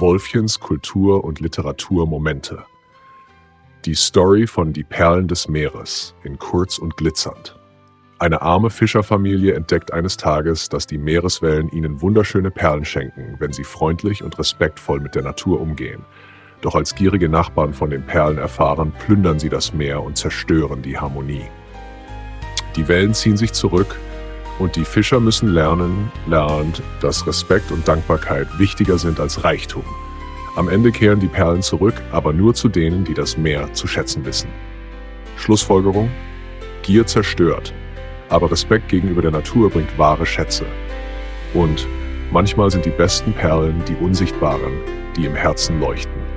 Wolfchens Kultur- und Literaturmomente. Die Story von Die Perlen des Meeres in kurz und glitzernd. Eine arme Fischerfamilie entdeckt eines Tages, dass die Meereswellen ihnen wunderschöne Perlen schenken, wenn sie freundlich und respektvoll mit der Natur umgehen. Doch als gierige Nachbarn von den Perlen erfahren, plündern sie das Meer und zerstören die Harmonie. Die Wellen ziehen sich zurück und die Fischer müssen lernen, dass Respekt und Dankbarkeit wichtiger sind als Reichtum. Am Ende kehren die Perlen zurück, aber nur zu denen, die das Meer zu schätzen wissen. Schlussfolgerung: Gier zerstört, aber Respekt gegenüber der Natur bringt wahre Schätze. Und manchmal sind die besten Perlen die unsichtbaren, die im Herzen leuchten.